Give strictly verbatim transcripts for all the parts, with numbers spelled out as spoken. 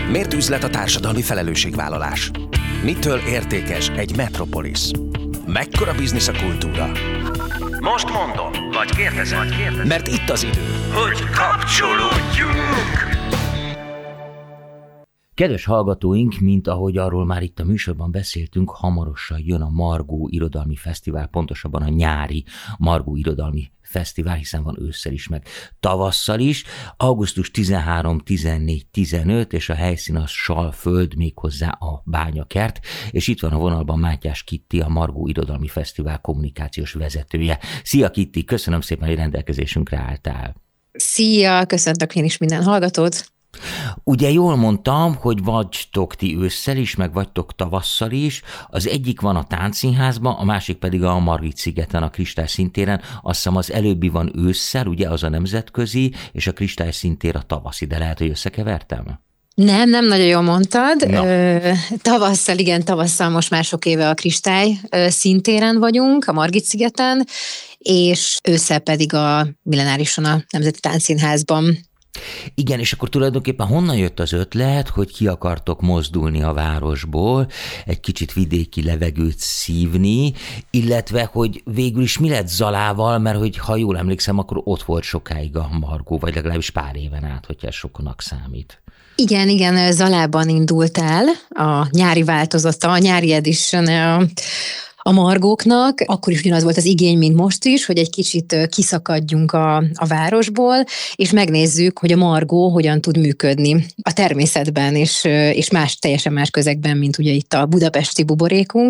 Miért üzlet a társadalmi felelősségvállalás? Mitől értékes egy metropolisz? Mekkora biznisz a kultúra? Most mondom, vagy kérdezem, vagy kérdezem. Mert itt az idő, hogy kapcsolódjunk! Kedves hallgatóink, mint ahogy arról már itt a műsorban beszéltünk, hamarosan jön a Margó Irodalmi Fesztivál, pontosabban a nyári Margó Irodalmi Fesztivál, hiszen van ősszel is, meg tavasszal is. augusztus tizenharmadika, tizennégy, tizenöt, és a helyszín az Salföld, méghozzá a Bányakert, és itt van a vonalban Mátyás Kitti, a Margó Irodalmi Fesztivál kommunikációs vezetője. Szia Kitti, köszönöm szépen, hogy rendelkezésünkre álltál. Szia, köszöntök én is minden hallgatót. Ugye jól mondtam, hogy vagytok ti ősszel is, meg vagytok tavasszal is. Az egyik van a Táncszínházban, a másik pedig a Margit-szigeten, a Kristály-szintéren. Azt hiszem az előbbi van ősszel, ugye az a nemzetközi, és a Kristály-szintér a tavaszi, de lehet, hogy összekevertem? Nem, nem nagyon jól mondtad. No. Tavasszal, igen, tavasszal most már sok éve a Kristály-szintéren vagyunk, a Margit-szigeten, és ősszel pedig a Millenárison, a Nemzeti Táncszínházban. Igen, és akkor tulajdonképpen honnan jött az ötlet, hogy ki akartok mozdulni a városból, egy kicsit vidéki levegőt szívni, illetve, hogy végül is mi lett Zalával, mert hogy ha jól emlékszem, akkor ott volt sokáig a Margó, vagy legalábbis pár éven át, hogyha ez soknak számít. Igen, igen, Zalában indult el a nyári változata, a nyári edition a a Margóknak, akkor is ugyanaz volt az igény, mint most is, hogy egy kicsit kiszakadjunk a, a városból, és megnézzük, hogy a Margó hogyan tud működni a természetben, és, és más, teljesen más közegben, mint ugye itt a budapesti buborékunk,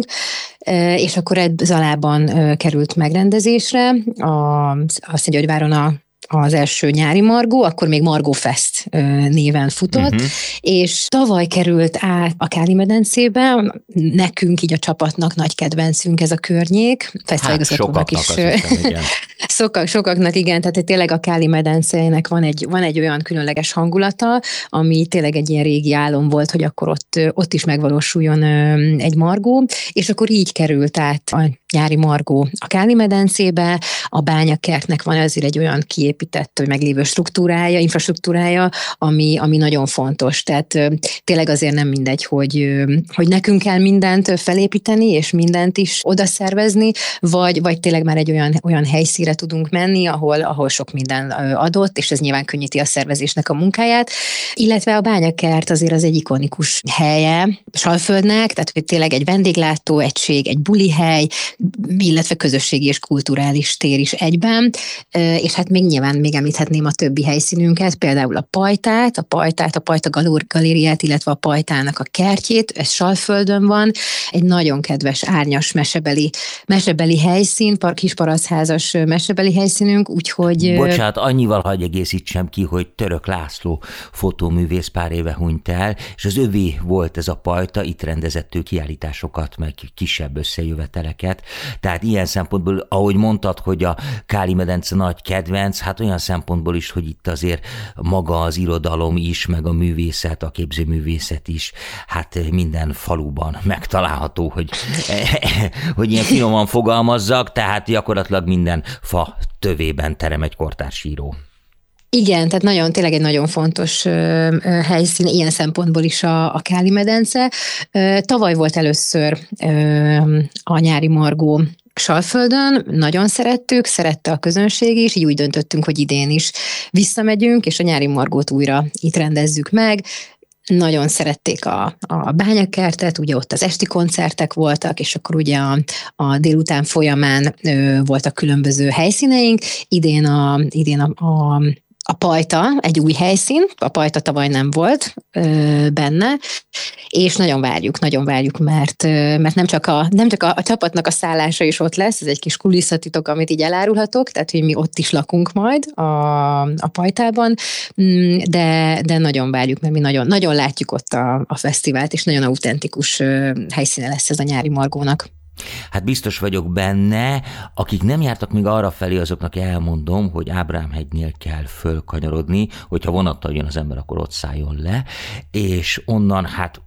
és akkor egy Zalában került megrendezésre, a, a Szentgyörgyváron a az első nyári Margó, akkor még Margó Fest néven futott, uh-huh. és tavaly került át a Káli-medencébe, nekünk így a csapatnak nagy kedvencünk ez a környék, fesztiváligazgatónak is. Sokak, sokaknak igen, tehát tényleg a Káli-medencének van egy, van egy olyan különleges hangulata, ami tényleg egy ilyen régi álom volt, hogy akkor ott, ott is megvalósuljon egy Margó, és akkor így került át a nyári Margó a Káli-medencébe, a Bányakertnek van azért egy olyan kiépített, hogy meglévő struktúrája, infrastruktúrája, ami, ami nagyon fontos. Tehát tényleg azért nem mindegy, hogy, hogy nekünk kell mindent felépíteni, és mindent is oda szervezni, vagy, vagy tényleg már egy olyan, olyan helyszínre tudunk menni, ahol, ahol sok minden adott, és ez nyilván könnyíti a szervezésnek a munkáját. Illetve a Bányakert azért az egy ikonikus helye Salföldnek, tehát hogy tényleg egy vendéglátó egység, egy buli hely, illetve közösségi és kulturális tér is egyben, és hát még nyilván még említhetném a többi helyszínünket, például a Pajtát, a Pajtát, a Pajta galériát, illetve a Pajtának a kertjét, ez Salföldön van, egy nagyon kedves árnyas mesebeli, mesebeli helyszín, kisparasztházas mesebeli helyszínünk, úgyhogy... Bocsánat, annyival hagy egészítsem ki, hogy Török László fotóművész pár éve hunyt el, és az övé volt ez a Pajta, itt rendezett ő kiállításokat, meg kisebb összejöveteleket. Tehát ilyen szempontból, ahogy mondtad, hogy a Káli-medence nagy kedvenc, hát olyan szempontból is, hogy itt azért maga az irodalom is, meg a művészet, a képzőművészet is, hát minden faluban megtalálható, hogy, hogy ilyen finoman fogalmazzak, tehát gyakorlatilag minden fa tövében terem egy kortársíró. Igen, tehát nagyon, tényleg egy nagyon fontos ö, ö, helyszín, ilyen szempontból is a, a Káli-medence. Ö, tavaly volt először ö, a nyári Margó Salföldön, nagyon szerettük, szerette a közönség is, így úgy döntöttünk, hogy idén is visszamegyünk, és a nyári Margót újra itt rendezzük meg. Nagyon szerették a, a Bányakertet, ugye ott az esti koncertek voltak, és akkor ugye a, a délután folyamán ö, voltak különböző helyszíneink. Idén a, idén a, a A Pajta egy új helyszín, a Pajta tavaly nem volt ö, benne, és nagyon várjuk, nagyon várjuk, mert, ö, mert nem csak, a, nem csak a, a csapatnak a szállása is ott lesz, ez egy kis kulisszatitok, amit így elárulhatok, tehát hogy mi ott is lakunk majd a, a Pajtában, de, de nagyon várjuk, mert mi nagyon, nagyon látjuk ott a, a fesztivált, és nagyon autentikus ö, helyszíne lesz ez a nyári Margónak. Hát biztos vagyok benne, akik nem jártak még arra felé, azoknak elmondom, hogy Ábrám-hegynél kell fölkanyarodni, hogyha vonattal jön az ember, akkor ott szálljon le, és onnan hát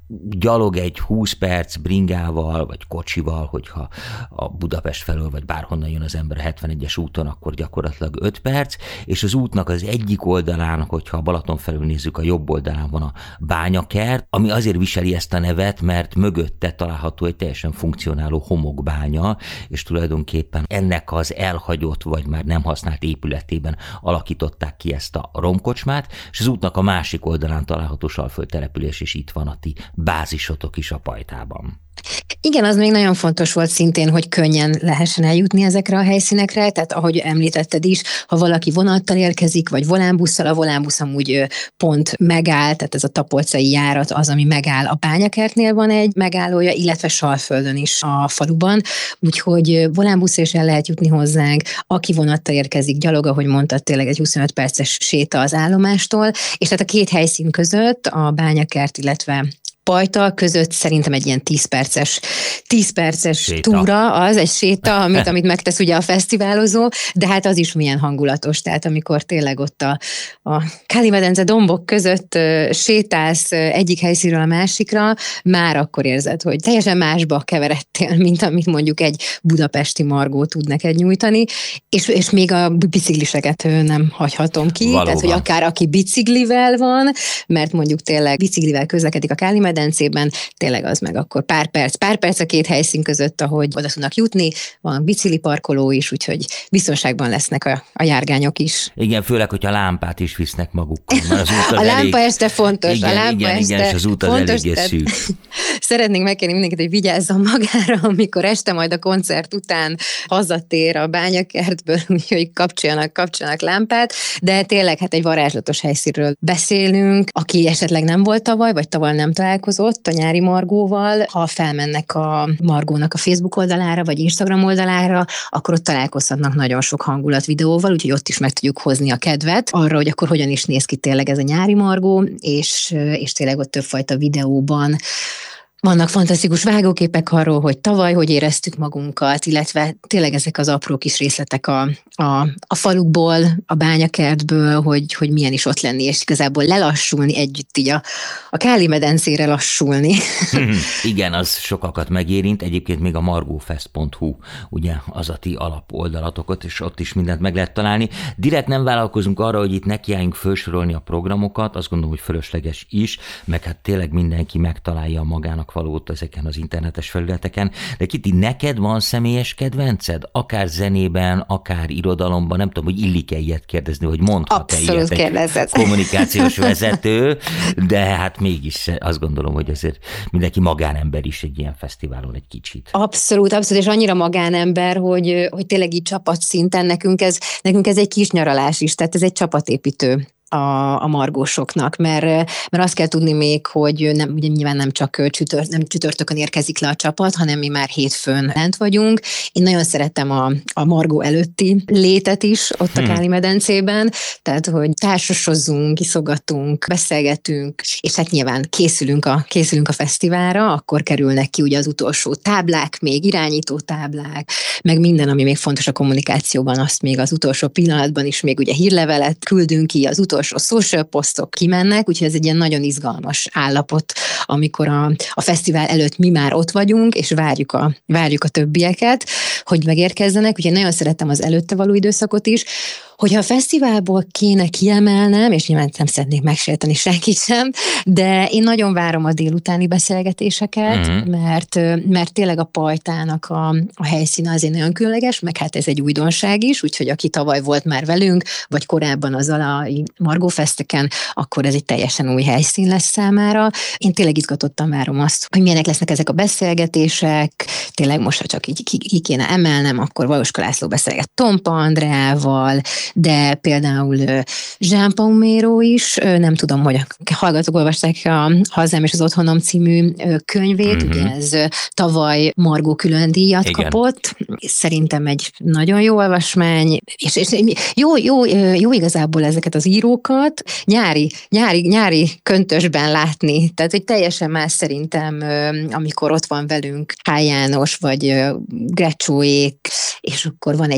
gyalog egy húsz perc bringával, vagy kocsival, hogyha a Budapest felől, vagy bárhonnan jön az ember a hetvenegyes úton, akkor gyakorlatilag öt perc, és az útnak az egyik oldalán, hogyha a Balaton felül nézzük, a jobb oldalán van a bányakert, ami azért viseli ezt a nevet, mert mögötte található egy teljesen funkcionáló homokbánya, és tulajdonképpen ennek az elhagyott, vagy már nem használt épületében alakították ki ezt a romkocsmát, és az útnak a másik oldalán található Salföld település, és itt van a ti bázisotok is a Pajtában. Igen, az még nagyon fontos volt szintén, hogy könnyen lehessen eljutni ezekre a helyszínekre, tehát ahogy említetted is, ha valaki vonattal érkezik, vagy volánbusszal, a volánbusz amúgy pont megáll, tehát ez a tapolcai járat az, ami megáll a Bányakertnél van egy megállója, illetve Salföldön is a faluban, úgyhogy volánbuszra is el lehet jutni hozzánk, aki vonattal érkezik, gyalog, ahogy mondtad, tényleg egy huszonöt perces séta az állomástól, és tehát a két helyszín között, a Bányakert, illetve Pajta között szerintem egy ilyen tíz perces, tíz perces séta. túra, az egy séta, amit, amit megtesz ugye a fesztiválozó, de hát az is milyen hangulatos, tehát amikor tényleg ott a, a Káli-medence dombok között sétálsz egyik helyszínről a másikra, már akkor érzed, hogy teljesen másba keveredtél, mint amit mondjuk egy budapesti Margó tud neked nyújtani, és, és még a bicikliseket nem hagyhatom ki, valóban. Tehát hogy akár aki biciklivel van, mert mondjuk tényleg biciklivel közlekedik a Káli-medencében, tényleg az meg akkor pár perc, pár perc a két helyszín között, ahogy oda tudnak jutni, van bicikliparkoló is, úgyhogy biztonságban lesznek a, a járgányok is. Igen, főleg, hogyha lámpát is visznek magukkal. Az út az a lámpa elég... este fontos, igen, a lámpa igen, este igen, és az út az fontos, eléggé szűk. Szeretnénk megkérni mindenkit, hogy vigyázzon magára, amikor este majd a koncert után hazatér a Bányakertből, úgyhogy kapcsoljanak, kapcsoljanak lámpát, de tényleg hát egy varázslatos helyszínről beszélünk, aki esetleg nem volt tavaly, vagy tavaly nem találkozott a nyári Margóval, ha felmennek a Margónak a Facebook oldalára, vagy Instagram oldalára, akkor ott találkozhatnak nagyon sok hangulat videóval, úgyhogy ott is meg tudjuk hozni a kedvet arra, hogy akkor hogyan is néz ki tényleg ez a nyári Margó, és, és tényleg ott többfajta videóban vannak fantasztikus vágóképek arról, hogy tavaly hogy éreztük magunkat, illetve tényleg ezek az apró kis részletek a, a, a falukból, a Bányakertből, hogy, hogy milyen is ott lenni, és igazából lelassulni együtt így a, a Káli-medencére lassulni. Igen, az sokakat megérint, egyébként még a margófest pont hu, ugye az a ti alapoldalatokat, és ott is mindent meg lehet találni. Direkt nem vállalkozunk arra, hogy itt nekiálljunk felsorolni a programokat, azt gondolom, hogy fölösleges is, meg hát tényleg mindenki megtalálja magának valót ezeken az internetes felületeken, de Kiti, neked van személyes kedvenced? Akár zenében, akár irodalomban, nem tudom, hogy illik-e ilyet kérdezni, hogy mondhat-e Abszolút ilyet egy kommunikációs vezető, de hát mégis azt gondolom, hogy azért mindenki magánember is egy ilyen fesztiválon egy kicsit. Abszolút, abszolút, és annyira magánember, hogy, hogy tényleg így csapatszinten nekünk ez, nekünk ez egy kis nyaralás is, tehát ez egy csapatépítő a, a margósoknak, mert, mert azt kell tudni még, hogy nem, ugye nyilván nem csak csütör, nem csütörtökön érkezik le a csapat, hanem mi már hétfőn lent vagyunk. Én nagyon szeretem a, a Margó előtti létet is ott a Káli-medencében, tehát hogy társasozzunk, iszogatunk, beszélgetünk, és hát nyilván készülünk a, készülünk a fesztiválra, akkor kerülnek ki ugye az utolsó táblák, még irányító táblák, meg minden, ami még fontos a kommunikációban, azt még az utolsó pillanatban is még ugye hírlevelet küldünk ki, az utolsó social posztok kimennek, úgyhogy ez egy ilyen nagyon izgalmas állapot, amikor a, a fesztivál előtt mi már ott vagyunk, és várjuk a, várjuk a többieket, hogy megérkezzenek, úgyhogy nagyon szeretem az előtte való időszakot is. Hogyha a fesztiválból kéne kiemelnem, és nyilván nem szeretnék megsérteni senkit sem, de én nagyon várom a délutáni beszélgetéseket, uh-huh. mert, mert tényleg a Pajtának a, a helyszíne azért nagyon különleges, meg hát ez egy újdonság is, úgyhogy aki tavaly volt már velünk, vagy korábban az alai Margófesteken, akkor ez egy teljesen új helyszín lesz számára. Én tényleg izgatottan várom azt, hogy milyenek lesznek ezek a beszélgetések, tényleg most, ha csak így ki, ki kéne emelnem, akkor Vajoska László beszélget Tompa Andreával, de például Jean Paumero is, nem tudom, hogy a hallgatók olvasták a Hazám és az Otthonom című könyvét, mm-hmm. ugye ez tavaly Margó külön díjat Igen. kapott, szerintem egy nagyon jó olvasmány, és, és jó, jó, jó igazából ezeket az írókat nyári, nyári, nyári köntösben látni, tehát hogy teljesen más szerintem, amikor ott van velünk H. János, vagy Grecsóék, és akkor van egy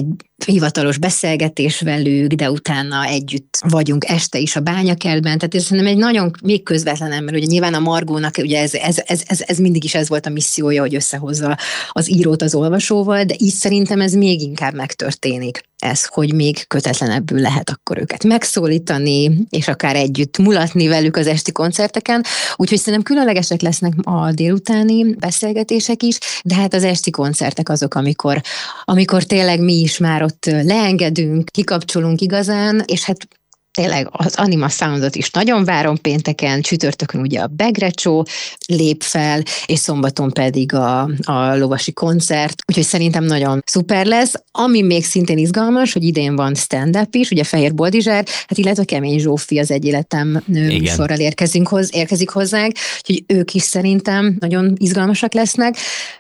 hivatalos beszélgetés velük, de utána együtt vagyunk este is a Bányakertben, tehát ez szerintem egy nagyon még közvetlenem, mert ugye nyilván a Margónak ugye ez, ez, ez, ez, ez mindig is ez volt a missziója, hogy összehozza az írót az olvasóval, de így szerintem ez még inkább megtörténik. Ez, hogy még kötetlenebbül lehet akkor őket megszólítani, és akár együtt mulatni velük az esti koncerteken. Úgyhogy szerintem különlegesek lesznek a délutáni beszélgetések is, de hát az esti koncertek azok, amikor, amikor tényleg mi is már ott leengedünk, kikapcsolunk igazán, és hát tényleg az Anima Soundot is nagyon várom pénteken, csütörtökön ugye a Begrecsó lép fel, és szombaton pedig a, a lovasi koncert, úgyhogy szerintem nagyon szuper lesz. Ami még szintén izgalmas, hogy idén van stand-up is, ugye Fehér Boldizsár, hát illetve Kemény Zsófi az Egy életem műsorral érkezünk hoz, érkezik hozzánk, úgyhogy ők is szerintem nagyon izgalmasak lesznek,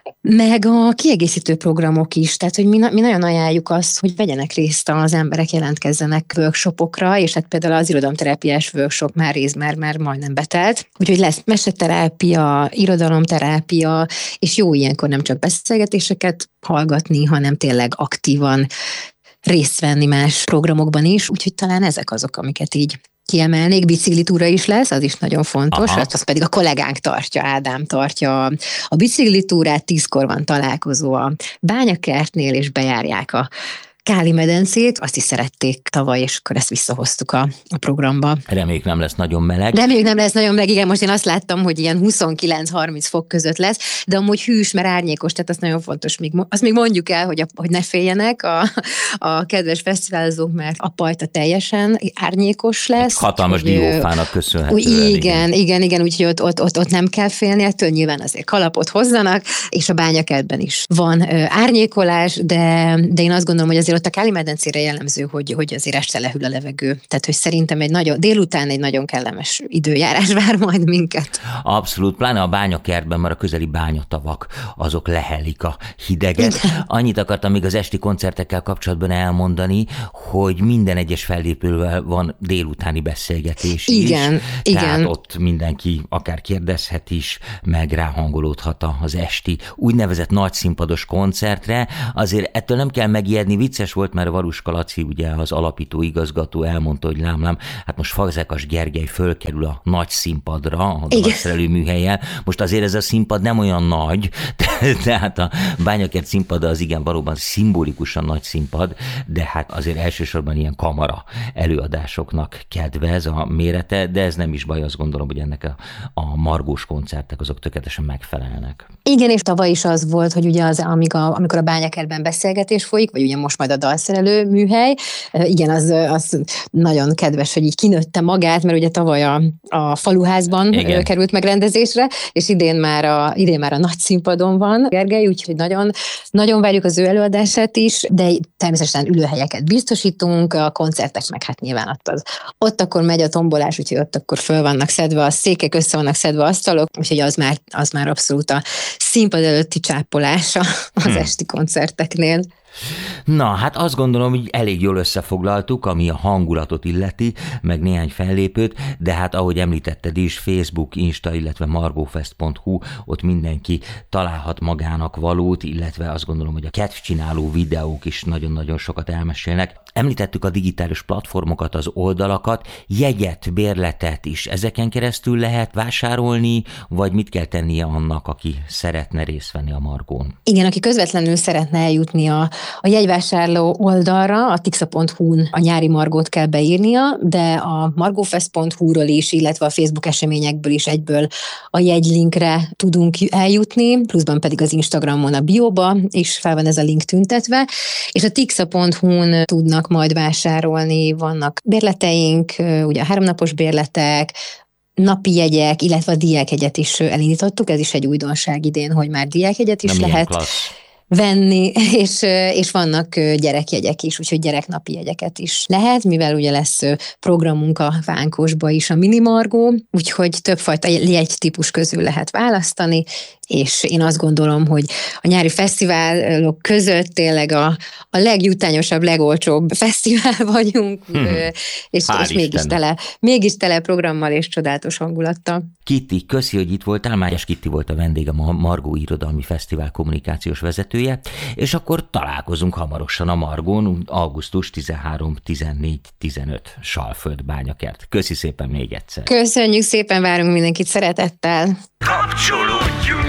meg a kiegészítő programok is, tehát hogy mi, mi nagyon ajánljuk azt, hogy vegyenek részt az emberek, jelentkezzenek workshopokra, és hát például az irodalomterápiás workshop már rész, már, már majdnem betelt. Úgyhogy lesz meseterápia, irodalomterápia, és jó ilyenkor nem csak beszélgetéseket hallgatni, hanem tényleg aktívan részt venni más programokban is, úgyhogy talán ezek azok, amiket így kiemelnék. Biciklitúra is lesz, az is nagyon fontos, hát az pedig a kollégánk tartja, Ádám tartja a biciklitúrát, tízkor van találkozó a Bányakertnél, és bejárják a Káli medencét, azt is szerették tavaly, és akkor ezt visszahoztuk a, a programba. Reméljük nem lesz nagyon meleg. Reméljük nem lesz nagyon meleg, igen, most én azt láttam, hogy ilyen huszonkilenc-harminc fok között lesz, de amúgy hűs, mert árnyékos, tehát az nagyon fontos, még, azt még mondjuk el, hogy, a, hogy ne féljenek a, a kedves fesztiválozók, mert a pajta teljesen árnyékos lesz. Egy hatalmas diófának köszönhetően. Igen, igen, igen, igen, úgyhogy ott, ott, ott, ott nem kell félni, ettől nyilván azért kalapot hozzanak, és a Bányakertben is van árnyékolás, de, de én azt gondolom, hogy azért ott a Káli-medencére jellemző, hogy, hogy azért este lehűl a levegő. Tehát, hogy szerintem egy nagyon, délután egy nagyon kellemes időjárás vár majd minket. Abszolút, pláne a Bányakertben, mert a közeli bányatavak, azok lehelik a hideget. Igen. Annyit akartam még az esti koncertekkel kapcsolatban elmondani, hogy minden egyes fellépővel van délutáni beszélgetés igen, is. Igen, Tehát ott mindenki akár kérdezhet is, meg ráhangolódhat az esti úgynevezett nagyszínpados koncertre. Azért ettől nem kell megijedni, vicces volt, mert Varuska Laci, ugye az alapító igazgató elmondta, hogy lám-lám, hát most Fazekas Gergely fölkerül a nagy színpadra, a dalszerelő műhelyen. Most azért ez a színpad nem olyan nagy, tehát a Bányakert színpada az igen valóban szimbolikusan nagy színpad, de hát azért elsősorban ilyen kamara előadásoknak kedvez a mérete, de ez nem is baj, azt gondolom, hogy ennek a, a margós koncertek azok tökéletesen megfelelnek. Igen, és tavaly is az volt, hogy ugye az, amíg a, amikor a Bányakertben beszélgetés folyik, vagy ugye most majd a dalszerelő műhely, igen, az, az nagyon kedves, hogy így kinőtte magát, mert ugye tavaly a, a faluházban igen. került megrendezésre, és idén már a, idén már a nagy színpadon van Gergely, úgyhogy nagyon, nagyon várjuk az ő előadását is, de természetesen ülőhelyeket biztosítunk, a koncertek meg hát nyilván ott, az, ott akkor megy a tombolás, úgyhogy ott akkor föl vannak szedve a székek, össze vannak szedve asztalok, úgyhogy az már, az már abszolút a színpad előtti csápolása az hmm. esti koncerteknél. Na, hát azt gondolom, hogy elég jól összefoglaltuk, ami a hangulatot illeti, meg néhány fellépőt, de hát ahogy említetted is, Facebook, Insta, illetve margófest pont hu, ott mindenki találhat magának valót, illetve azt gondolom, hogy a kedvcsináló videók is nagyon-nagyon sokat elmesélnek. Említettük a digitális platformokat, az oldalakat, jegyet, bérletet is ezeken keresztül lehet vásárolni, vagy mit kell tennie annak, aki szeretne részt venni a Margón? Igen, aki közvetlenül szeretne eljutni a, a jegyvásárló oldalra, a tixa pont hu-n a nyári Margót kell beírnia, de a margófest pont hu-ról is, illetve a Facebook eseményekből is egyből a jegylinkre tudunk eljutni, pluszban pedig az Instagramon a bióba is fel van ez a link tüntetve, és a tixa pont hu-n tudnak majd vásárolni, vannak bérleteink, ugye a háromnapos bérletek, napi jegyek, illetve a diákjegyet is elindítottuk, ez is egy újdonság idén, hogy már diákjegyet is nem lehet venni, és, és vannak gyerekjegyek is, úgyhogy gyereknapi jegyeket is lehet, mivel ugye lesz programunk a Vánkosba is a Mini Margó, úgyhogy többfajta jegytípus közül lehet választani, és én azt gondolom, hogy a nyári fesztiválok között tényleg a, a legjutányosabb, legolcsóbb fesztivál vagyunk, hmm. és, és mégis, tele, mégis tele programmal és csodálatos hangulattal. Kitti, köszi, hogy itt voltál. Mátyás Kitti volt a vendége, a Margó Irodalmi Fesztivál kommunikációs vezetője, és akkor találkozunk hamarosan a Margón, augusztus tizenhárom, tizennégy, tizenöt Salföld-Bányakert. Köszi szépen még egyszer. Köszönjük szépen, várunk mindenkit szeretettel. Kapcsolódjunk!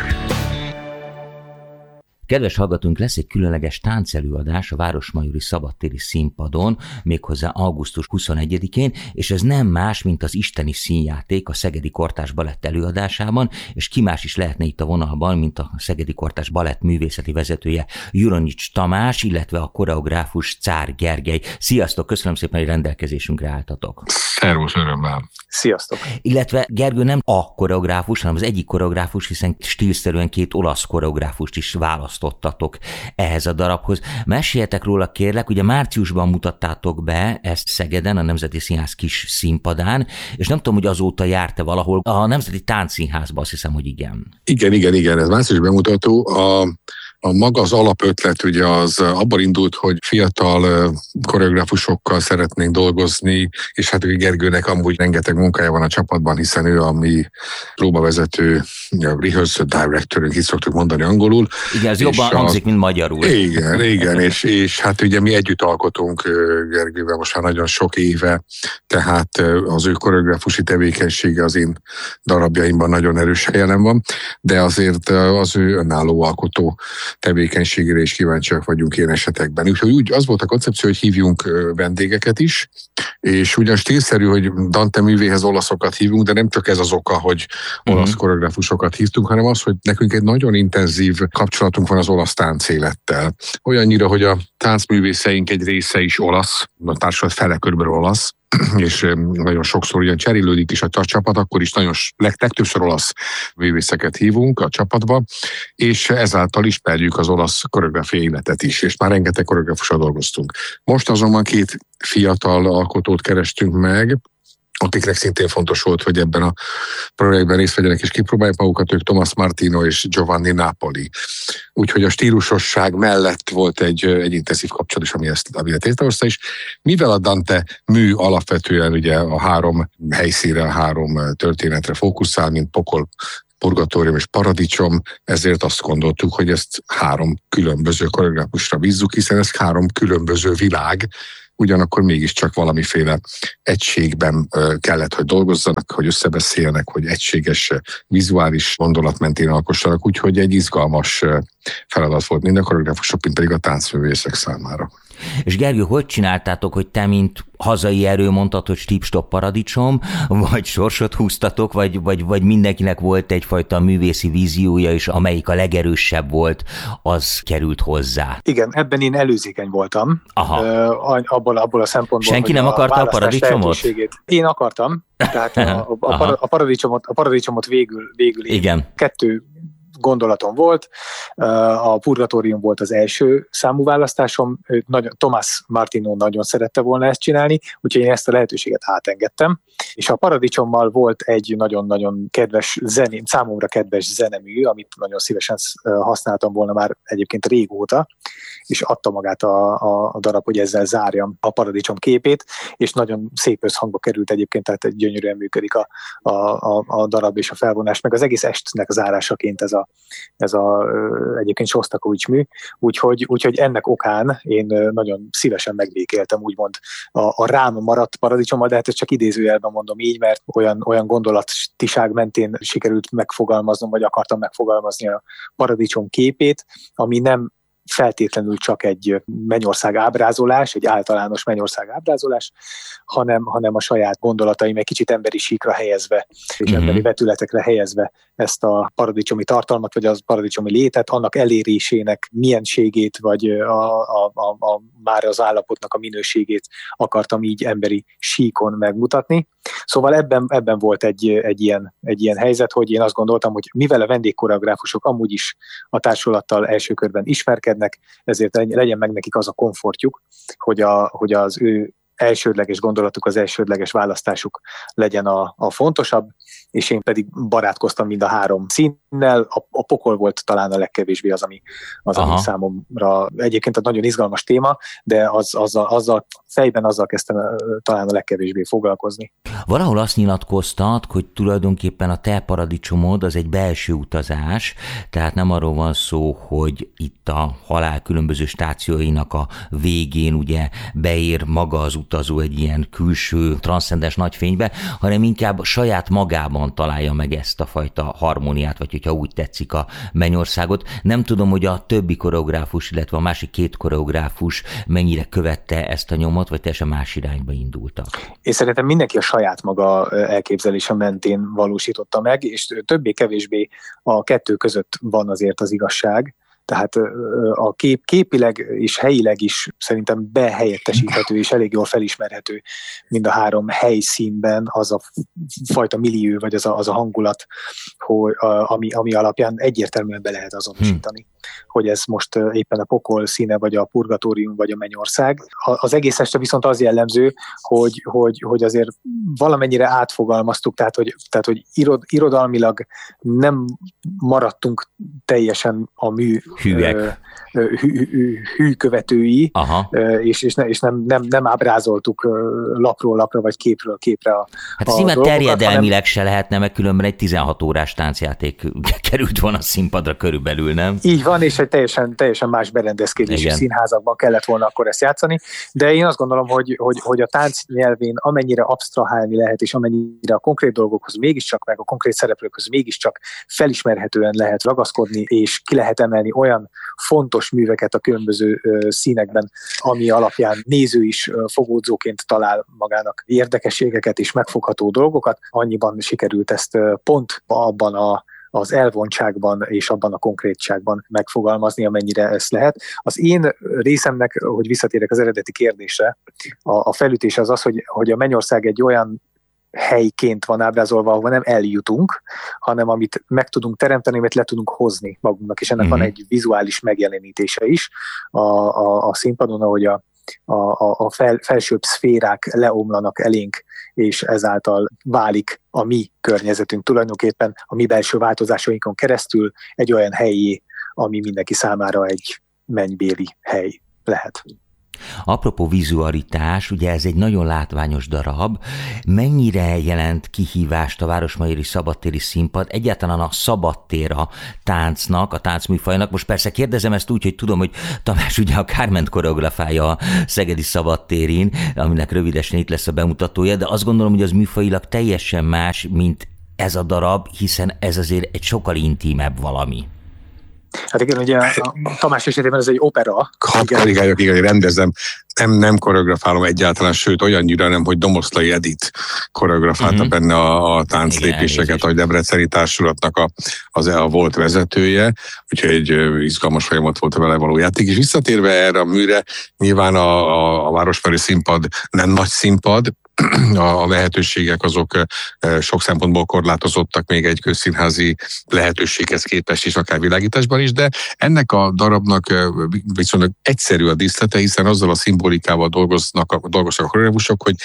Kedves hallgatónk, lesz egy különleges táncelőadás a Városmajori Szabadtéri Színpadon, méghozzá augusztus huszonegyedikén, és ez nem más, mint az Isteni Színjáték a Szegedi Kortárs Balett előadásában, és ki más is lehetne itt a vonalban, mint a Szegedi Kortárs Balett művészeti vezetője Juronics Tamás, illetve a koreográfus Czár Gergely. Sziasztok, köszönöm szépen, hogy rendelkezésünkre álltatok. Szervusz, örömmel. Sziasztok! Illetve Gergő nem a koreográfus, hanem az egyik koreográfus, hiszen stílszerűen két olasz koreográfust is választottatok ehhez a darabhoz. Meséljetek róla, kérlek, ugye márciusban mutattátok be ezt Szegeden, a Nemzeti Színház kis színpadán, és nem tudom, hogy azóta járt-e valahol a Nemzeti Táncszínházban, azt hiszem, hogy igen. Igen, igen, igen, ez március bemutató. A A maga az alapötlet ugye az abban indult, hogy fiatal koreográfusokkal szeretnénk dolgozni, és hát Gergőnek amúgy rengeteg munkája van a csapatban, hiszen ő a mi próbavezető, rehearsal directorünk, így szoktuk mondani angolul. Igen, ez jobban a... hangzik, mint magyarul. Igen, igen, és, és hát ugye mi együtt alkotunk Gergővel most már nagyon sok éve, tehát az ő koreográfusi tevékenysége az én darabjaimban nagyon erős helyen van, de azért az ő önálló alkotó tevékenységére is kíváncsiak vagyunk ilyen esetekben. Úgyhogy úgy az volt a koncepció, hogy hívjunk vendégeket is, és ugyan stílszerű, hogy Dante művéhez olaszokat hívunk, de nem csak ez az oka, hogy olasz uh-huh. koreográfusokat hívtunk, hanem az, hogy nekünk egy nagyon intenzív kapcsolatunk van az olasz táncélettel. Olyannyira, hogy a táncművészeink egy része is olasz, a társulat fele körülbelül olasz, és nagyon sokszor ugyan cserélődik is a csapat, akkor is nagyon legtöbbször olasz művészeket hívunk a csapatba, és ezáltal ismerjük az olasz koreográfiai életet is, és már rengeteg koreográfussal dolgoztunk. Most azonban két fiatal alkotót kerestünk meg, akiknek szintén fontos volt, hogy ebben a projektben részt vegyenek és kipróbálják magukat, ők Thomas Martino és Giovanni Napoli. Úgyhogy a stílusosság mellett volt egy, egy intenzív kapcsolat is, ami ezt ami tételhozta is. Mivel a Dante mű alapvetően ugye a három helyszínre, a három történetre fókuszál, mint pokol, purgatórium és paradicsom, ezért azt gondoltuk, hogy ezt három különböző koreográfusra bízzuk, hiszen ez három különböző világ, ugyanakkor mégiscsak valamiféle egységben kellett, hogy dolgozzanak, hogy összebeszéljenek, hogy egységes vizuális gondolat mentén alkossanak, úgyhogy egy izgalmas feladat volt mind a koreográfusok, mint pedig a táncművészek számára. És Gergő, hogy csináltátok, hogy te, mint hazai erő mondtad, hogy stip-stop paradicsom, vagy sorsot húztatok, vagy, vagy, vagy mindenkinek volt egyfajta művészi víziója, és amelyik a legerősebb volt, az került hozzá? Igen, ebben én előzékeny voltam. Aha. Uh, abból, abból a szempontból, senki nem akarta a, a paradicsomot? Én akartam, tehát a, a, a, a, paradicsomot, a paradicsomot végül, végül én igen. kettő gondolatom volt. A Purgatórium volt az első számú választásom, nagyon, Thomas Martino nagyon szerette volna ezt csinálni, úgyhogy én ezt a lehetőséget átengedtem. És a Paradicsommal volt egy nagyon-nagyon kedves zené, számomra kedves zenemű, amit nagyon szívesen használtam volna már egyébként régóta, és adta magát a, a, a darab, hogy ezzel zárjam a Paradicsom képét, és nagyon szép összhangba került egyébként, tehát gyönyörűen működik a, a, a, a darab és a felvonás, meg az egész estnek a zárásaként ez a, ez a egyébként Sostakovics mű, úgyhogy, úgyhogy ennek okán én nagyon szívesen megbékéltem, úgymond a, a rám maradt Paradicsommal, de hát ezt csak idézőjelben mondom így, mert olyan, olyan gondolatiság mentén sikerült megfogalmaznom, vagy akartam megfogalmazni a Paradicsom képét, ami nem feltétlenül csak egy mennyország ábrázolás, egy általános mennyország ábrázolás, hanem, hanem a saját gondolataim egy kicsit emberi síkra helyezve, és mm-hmm. emberi vetületekre helyezve ezt a paradicsomi tartalmat, vagy az paradicsomi létet, annak elérésének mienségét, vagy a, a, a, a, már az állapotnak a minőségét akartam így emberi síkon megmutatni. Szóval ebben, ebben volt egy, egy, ilyen, egy ilyen helyzet, hogy én azt gondoltam, hogy mivel a vendégkoreográfusok amúgy is a társulattal első körben ismerkednek, ezért legyen meg nekik az a komfortjuk, hogy, a, hogy az ő elsődleges gondolatuk, az elsődleges választásuk legyen a, a fontosabb, és én pedig barátkoztam mind a három szín színnel a, a pokol volt talán a legkevésbé az, ami, az, ami számomra egyébként egy nagyon izgalmas téma, de az, azzal, azzal fejben azzal kezdtem talán a legkevésbé foglalkozni. Valahol azt nyilatkoztat, hogy tulajdonképpen a te paradicsomod az egy belső utazás, tehát nem arról van szó, hogy itt a halál különböző stációinak a végén ugye beér maga az utazó egy ilyen külső, transzcendens nagyfénybe, hanem inkább saját magában találja meg ezt a fajta harmóniát, vagy hogyha úgy tetszik a mennyországot. Nem tudom, hogy a többi koreográfus, illetve a másik két koreográfus mennyire követte ezt a nyomot, vagy teljesen más irányba indultak. Én szerintem mindenki a saját maga elképzelése mentén valósította meg, és többé-kevésbé a kettő között van azért az igazság. Tehát a kép, képileg és helyileg is szerintem behelyettesíthető és elég jól felismerhető mind a három helyszínben az a fajta millió, vagy az a, az a hangulat, hogy, ami, ami alapján egyértelműen be lehet azonosítani, hmm. hogy ez most éppen a pokol színe, vagy a purgatórium, vagy a mennyország. Az egész este viszont az jellemző, hogy, hogy, hogy azért valamennyire átfogalmaztuk, tehát hogy, tehát, hogy irod, irodalmilag nem maradtunk teljesen a mű hűek. Hű, hű, hű követői, és, és, ne, és nem, nem, nem ábrázoltuk lapról lapra, vagy képről képre a Hát a színben terjedelmileg hanem... se lehetne, meg különben egy tizenhat órás táncjáték került volna a színpadra körülbelül, nem? Így van, és egy teljesen, teljesen más berendezkedésű színházakban kellett volna akkor ezt játszani, de én azt gondolom, hogy, hogy, hogy a tánc nyelvén amennyire absztrahálni lehet, és amennyire a konkrét dolgokhoz mégiscsak, meg a konkrét szereplőkhöz mégiscsak felismerhetően lehet ragaszkodni, és ki lehet emelni olyan fontos műveket a különböző színekben, ami alapján néző is fogódzóként talál magának érdekességeket és megfogható dolgokat. Annyiban sikerült ezt pont abban a az elvontságban és abban a konkrétságban megfogalmazni, amennyire ezt lehet. Az én részemnek, hogy visszatérek az eredeti kérdésre, a, a felütés az az, hogy, hogy a Mennyország egy olyan helyként van ábrázolva, ahova nem eljutunk, hanem amit meg tudunk teremteni, amit le tudunk hozni magunknak, és ennek mm-hmm. van egy vizuális megjelenítése is a, a, a színpadon, ahogy a, a, a fel, felsőbb szférák leomlanak elénk, és ezáltal válik a mi környezetünk tulajdonképpen a mi belső változásainkon keresztül egy olyan helyé, ami mindenki számára egy mennybéli hely lehet. Apropó vizualitás, ugye ez egy nagyon látványos darab, mennyire jelent kihívást a Városmajori Szabadtéri Színpad, egyáltalán a szabadtér a táncnak, a táncműfajnak. Most persze kérdezem ezt úgy, hogy tudom, hogy Tamás ugye a Kárment koreografája a Szegedi Szabadtérin, aminek rövidesen itt lesz a bemutatója, de azt gondolom, hogy az műfajilag teljesen más, mint ez a darab, hiszen ez azért egy sokkal intímebb valami. Hát igen, ugye a Tamás esetében ez egy opera. Hadd korrigáljak, igen, rendezem. Nem, nem koreografálom egyáltalán, sőt olyannyira nem, hogy Domoszlai Edit koreografálta uh-huh. benne a, a tánclépéseket, a Debreceni Társulatnak a, az a volt vezetője, úgyhogy egy izgalmas folyamat volt a vele való játék. És visszatérve erre a műre, nyilván a, a, a Városmajori Színpad nem nagy színpad, a lehetőségek azok sok szempontból korlátozottak még egy közszínházi lehetőséghez képest is, akár világításban is, de ennek a darabnak viszonylag egyszerű a díszlete, hiszen azzal a szimbolikával dolgoznak a, dolgoznak a koreográfusok, hogy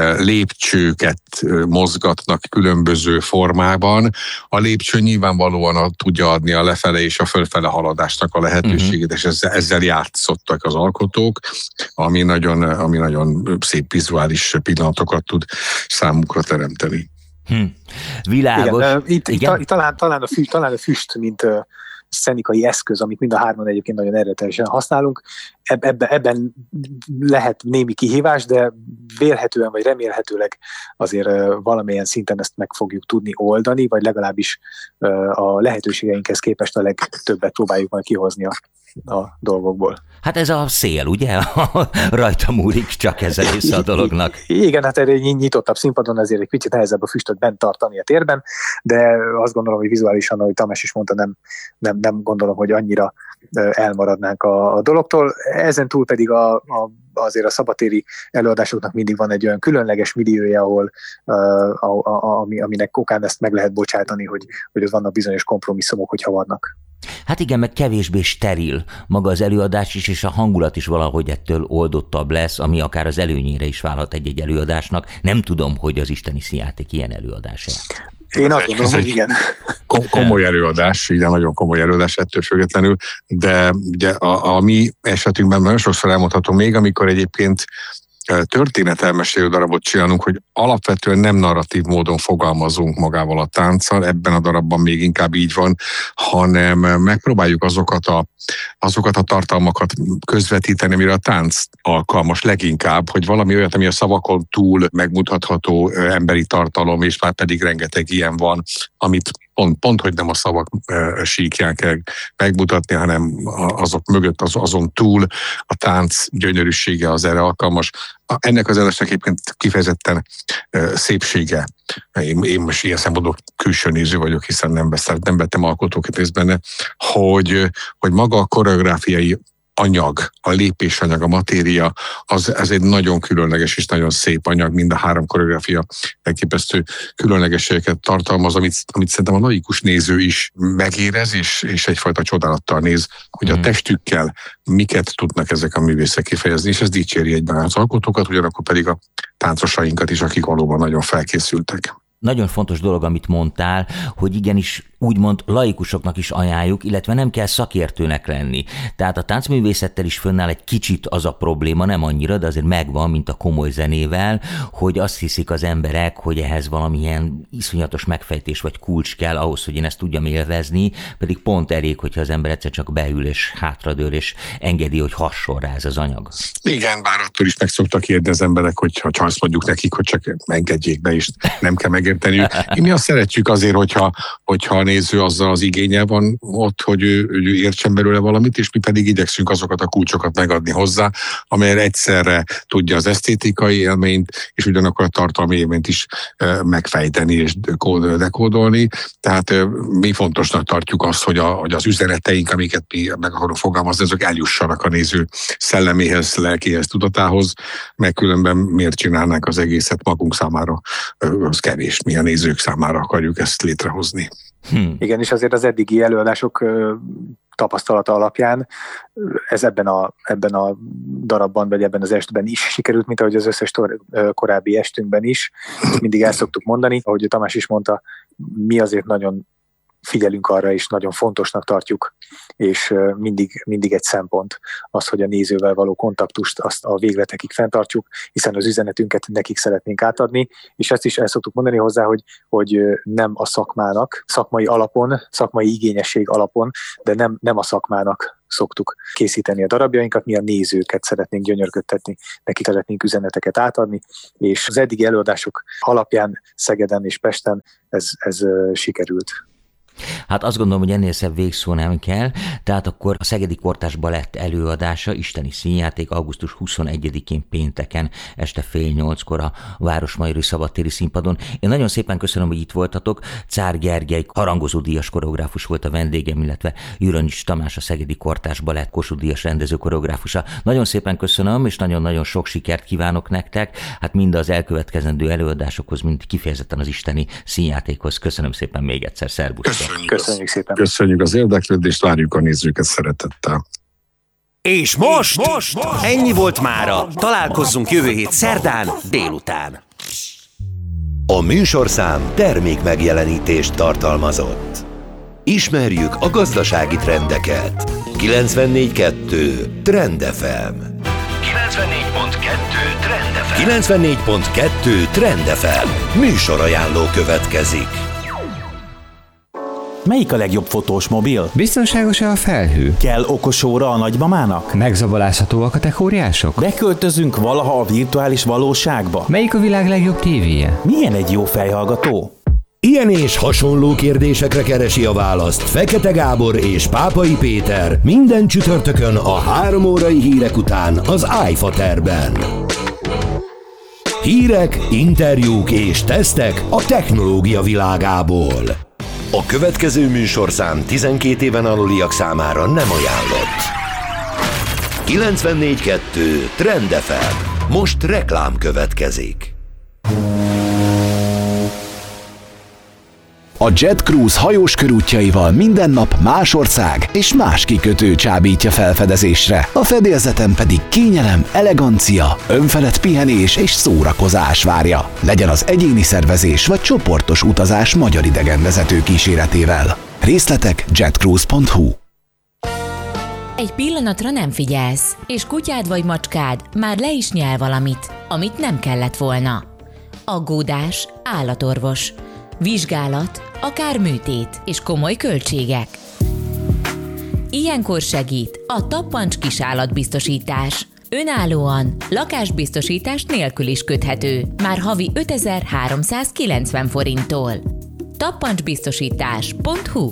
lépcsőket mozgatnak különböző formában. A lépcső nyilvánvalóan a, tudja adni a lefele és a fölfele haladásnak a lehetőségét, uh-huh. és ezzel, ezzel játszottak az alkotók, ami nagyon, ami nagyon szép vizuális pillanatokat tud számukra teremteni. Hm. Világos. Igen, itt, Igen? Itt, talán, talán, a füst, talán a füst, mint uh, szcenikai eszköz, amit mind a hárman egyébként nagyon erőteljesen használunk, Eb, ebben, ebben lehet némi kihívás, de vélhetően vagy remélhetőleg azért uh, valamilyen szinten ezt meg fogjuk tudni oldani, vagy legalábbis uh, a lehetőségeinkhez képest a legtöbbet próbáljuk majd kihozni a, a dolgokból. Hát ez a szél, ugye? Rajta múlik csak ez a része a dolognak. Igen, hát egy nyitottabb színpadon ezért egy picit nehezebb a füstöt bent tartani a térben, de azt gondolom, hogy vizuálisan, ahogy Tamás is mondta, nem, nem, nem gondolom, hogy annyira elmaradnánk a, a dologtól. Ezen túl pedig a, a, azért a szabadtéri előadásoknak mindig van egy olyan különleges milliója, ahol a, a, a, ami, aminek okán ezt meg lehet bocsátani, hogy, hogy ott vannak bizonyos kompromisszumok, hogyha vannak. Hát igen, meg kevésbé steril maga az előadás is, és a hangulat is valahogy ettől oldottabb lesz, ami akár az előnyére is válhat egy-egy előadásnak. Nem tudom, hogy az isteni színjáték ilyen előadása. Én azt gondolom, hogy igen. Komoly előadás, igen, nagyon komoly előadás ettől függetlenül, de ugye a, a mi esetünkben nagyon sokszor elmondhatom még, amikor egyébként történetelmesélő darabot csinálunk, hogy alapvetően nem narratív módon fogalmazunk magával a tánccal, ebben a darabban még inkább így van, hanem megpróbáljuk azokat a, azokat a tartalmakat közvetíteni, amire a tánc alkalmas leginkább, hogy valami olyat, ami a szavakon túl megmutatható emberi tartalom, és már pedig rengeteg ilyen van, amit pont, pont hogy nem a szavak e, síkján kell megmutatni, hanem azok mögött, az, azon túl a tánc gyönyörűsége az erre alkalmas. Ennek az előadásnak egyébként kifejezetten e, szépsége. Én, én most ilyen szempontból külső néző vagyok, hiszen nem, beszélt, nem vettem alkotókat részt benne, hogy, hogy maga a koreográfiai anyag, a lépésanyag, a matéria, az, ez egy nagyon különleges és nagyon szép anyag, mind a három koreográfia elképesztő különlegességeket tartalmaz, amit, amit szerintem a laikus néző is megérez, és, és egyfajta csodálattal néz, hogy a testükkel miket tudnak ezek a művészek kifejezni, és ez dicséri egyben az alkotókat, ugyanakkor pedig a táncosainkat is, akik valóban nagyon felkészültek. Nagyon fontos dolog, amit mondtál, hogy igenis úgymond laikusoknak is ajánljuk, illetve nem kell szakértőnek lenni. Tehát a táncművészettel is fönnáll egy kicsit az a probléma, nem annyira, de azért megvan, mint a komoly zenével, hogy azt hiszik az emberek, hogy ehhez valamilyen iszonyatos megfejtés vagy kulcs kell ahhoz, hogy én ezt tudjam élvezni, pedig pont elég, hogyha az ember egyszer csak beül és hátradől, és engedi, hogy hasson rá ez az anyag. Igen, bár attól is meg szoktak érni az emberek, hogyha ha azt mondjuk nekik, hogy csak engedjék be, és nem kell megérteniük. Mi azt szeretjük azért, hogyha, hogyha a néző azzal az igénnyel van ott, hogy ő, ő értsen belőle valamit, és mi pedig igyekszünk azokat a kulcsokat megadni hozzá, amelyre egyszerre tudja az esztétikai élményt, és ugyanakkor a tartalmi élményt is megfejteni és dekódolni. Tehát mi fontosnak tartjuk azt, hogy, a, hogy az üzeneteink, amiket mi meg akarunk fogalmazni, azok eljussanak a néző szelleméhez, lelkéhez, tudatához, meg különben miért csinálnánk az egészet magunk számára, az kevés, mi a nézők számára akarjuk ezt létrehozni. Hmm. Igen, és azért az eddigi előadások tapasztalata alapján ez ebben a, ebben a darabban, vagy ebben az estben is sikerült, mint ahogy az összes tor- korábbi estünkben is. Mindig el szoktuk mondani, ahogy Tamás is mondta, mi azért nagyon figyelünk arra, és nagyon fontosnak tartjuk, és mindig, mindig egy szempont az, hogy a nézővel való kontaktust azt a végletekig fenntartjuk, hiszen az üzenetünket nekik szeretnénk átadni, és ezt is el szoktuk mondani hozzá, hogy, hogy nem a szakmának, szakmai alapon, szakmai igényesség alapon, de nem, nem a szakmának szoktuk készíteni a darabjainkat, mi a nézőket szeretnénk gyönyörködtetni, nekik szeretnénk üzeneteket átadni, és az eddigi előadások alapján Szegeden és Pesten ez, ez sikerült. Hát azt gondolom, hogy ennél szebb végszó nem kell, tehát akkor a Szegedi Kortárs Balett előadása, isteni színjáték augusztus huszonegyedikén pénteken este fél nyolckor a Városmajori Szabadtéri Színpadon. Én nagyon szépen köszönöm, hogy itt voltatok. Czár Gergely harangozódíjas koreográfus volt a vendégem, illetve Jüröngyis Tamás, a Szegedi Kortárs Balett Kossuth-díjas rendező koreográfusa. Nagyon szépen köszönöm, és nagyon-nagyon sok sikert kívánok nektek, hát mind az elkövetkezendő előadásokhoz, mind kifejezetten az isteni színjátékhoz. Köszönöm szépen még egyszer, szervusztok! Köszönjük, Köszönjük szépen. Köszönjük az érdeklődést, várjuk a nézőket szeretettel. És most, most, most ennyi volt mára. Találkozzunk jövő hét szerdán délután. A műsorszám termék megjelenítést tartalmazott. Ismerjük a gazdasági trendeket. kilencvennégy kettő Trend ef em. kilencvennégy pont kettő Trend ef em. kilencvennégy pont kettő Trend ef em. Műsorajánló következik. Melyik a legjobb fotós mobil? Biztonságos-e a felhő? Kell okos óra a nagymamának? Megzabolázhatóak a techóriások? Beköltözünk valaha a virtuális valóságba? Melyik a világ legjobb tévéje? Milyen egy jó fejhallgató? Ilyen és hasonló kérdésekre keresi a választ Fekete Gábor és Pápai Péter minden csütörtökön a három órai hírek után az iFaterben. Hírek, interjúk és tesztek a technológia világából. A következő műsorszám tizenkét éven aluliak számára nem ajánlott. kilencvennégy kettő Trend ef em. Most reklám következik. A Jet Cruise hajós körútjaival minden nap más ország és más kikötő csábítja felfedezésre. A fedélzeten pedig kényelem, elegancia, önfelett pihenés és szórakozás várja. Legyen az egyéni szervezés vagy csoportos utazás magyar idegenvezető kíséretével. Részletek jetcruise pont hu. Egy pillanatra nem figyelsz, és kutyád vagy macskád már le is nyel valamit, amit nem kellett volna. Aggódás, állatorvos, vizsgálat, akár műtét és komoly költségek. Ilyenkor segít a Tappancs kisállatbiztosítás. Önállóan, lakásbiztosítás nélkül is köthető, már havi ötezer-háromszázkilencven forinttól. tappancsbiztosítás pont hu.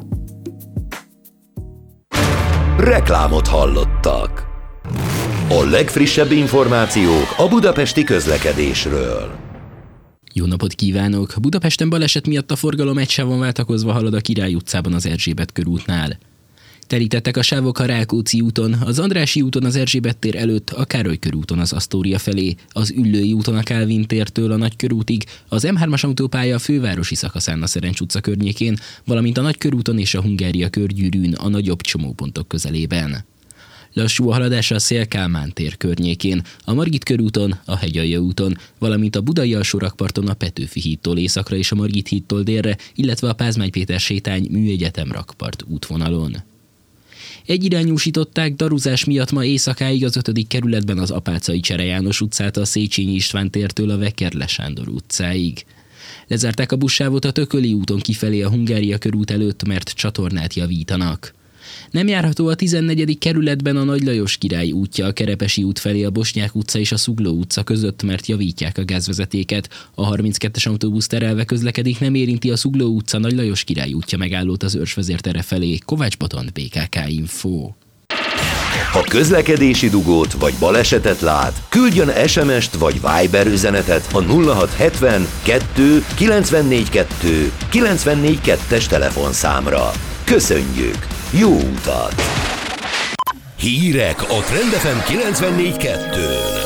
Reklámot hallottak. A legfrissebb információk a budapesti közlekedésről. Jó napot kívánok! Budapesten baleset miatt a forgalom egy sávon váltakozva halad a Király utcában az Erzsébet körútnál. Telítettek a sávok a Rákóczi úton, az Andrássy úton az Erzsébet tér előtt, a Károly körúton az Asztória felé, az Üllői úton a Kálvin tértől a Nagykörútig, az em hármas autópálya a fővárosi szakaszán a Szerencs utca környékén, valamint a Nagykörúton és a Hungária körgyűrűn a nagyobb csomópontok közelében. Lassú a haladás a Széll-Kálmán tér környékén, a Margit körúton, a Hegyalja úton, valamint a Budai alsórakparton a Petőfi hídtól északra és a Margit hídtól délre, illetve a Pázmány Péter sétány Műegyetem rakpart útvonalon. Egyirányúsították daruzás miatt ma éjszakáig az ötödik kerületben az Apáczai Csere János utcát a Széchenyi István tértől a Vekerle Sándor utcáig. Lezárták a buszsávot a Tököli úton kifelé a Hungária körút előtt, mert csatornát javítanak. Nem járható a tizennegyedik kerületben a Nagy Lajos Király útja a Kerepesi út felé a Bosnyák utca és a Zugló utca között, mert javítják a gázvezetéket. A harminckettes autóbusz terelve közlekedik, nem érinti a Zugló utca Nagy Lajos Király útja megállót az Őrsvezér tere felé. Kovács Botond, bé ká ká Info. Ha közlekedési dugót vagy balesetet lát, küldjön es em est vagy Viber üzenetet a nulla hat hetven kettő kilencvennégy kettő kilencvennégy kettes telefonszámra. Köszönjük! Jó utat! Hírek a Trend ef em kilencvennégy kettőn.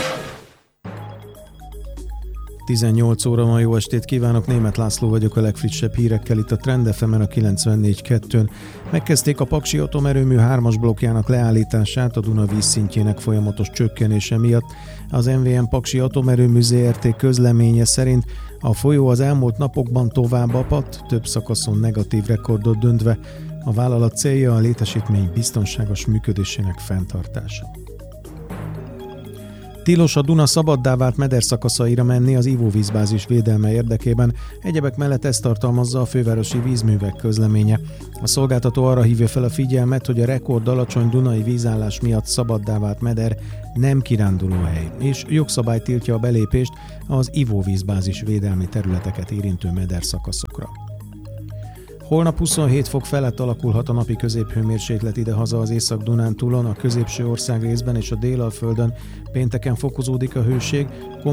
tizennyolc óra van, jó estét kívánok, Németh László vagyok a legfrissebb hírekkel itt a Trend ef emen a kilencvennégy kettőn. Megkezdték a Paksi atomerőmű hármas blokkjának leállítását a Duna vízszintjének folyamatos csökkenése miatt. Az em vé em Paksi atomerőmű zé er té közleménye szerint a folyó az elmúlt napokban tovább apadt, több szakaszon negatív rekordot döntve. A vállalat célja a létesítmény biztonságos működésének fenntartása. Tilos a Duna szabaddá vált mederszakaszaira menni az ivóvízbázis védelme érdekében, egyebek mellett ezt tartalmazza a fővárosi vízművek közleménye. A szolgáltató arra hívja fel a figyelmet, hogy a rekord alacsony dunai vízállás miatt szabaddá vált meder nem kirándulóhely, és jogszabály tiltja a belépést az ivóvízbázis védelmi területeket érintő mederszakaszokra. Holnap huszonhét fok felett alakulhat a napi középhőmérséklet idehaza az Észak-Dunántúlon, a középső országrészben és a Délalföldön. Pénteken fokozódik a hőség,